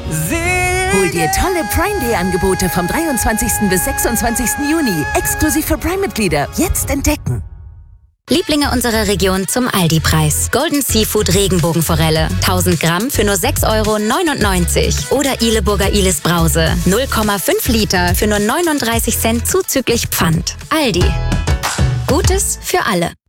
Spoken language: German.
Hol dir tolle Prime Day Angebote vom 23. bis 26. Juni. Exklusiv für Prime-Mitglieder. Jetzt entdecken. Lieblinge unserer Region zum Aldi-Preis. Golden Seafood Regenbogenforelle. 1000 Gramm für nur 6,99 € Oder Ihleburger Ilis Brause. 0,5 Liter für nur 39 Cent zuzüglich Pfand. Aldi. Gutes für alle.